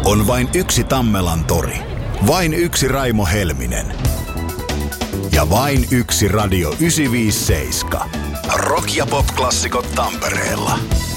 On vain yksi Tammelan tori. Vain yksi Raimo Helminen. Ja vain yksi Radio 957. Rock- ja pop-klassikot Tampereella.